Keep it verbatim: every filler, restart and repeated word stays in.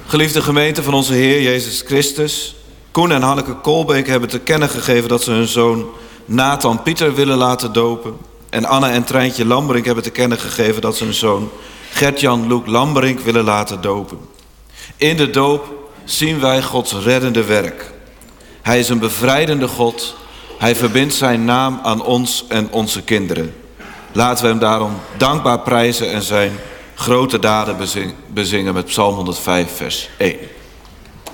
Geliefde gemeente van onze Heer Jezus Christus, Koen en Hanneke Kolbeek hebben te kennen gegeven dat ze hun zoon Nathan Pieter willen laten dopen. En Anne en Treintje Lamberink hebben te kennen gegeven dat ze hun zoon Gert-Jan Loek Lamberink willen laten dopen. In de doop zien wij Gods reddende werk. Hij is een bevrijdende God. Hij verbindt zijn naam aan ons en onze kinderen. Laten we hem daarom dankbaar prijzen en zijn grote daden bezingen met Psalm honderdvijf vers één.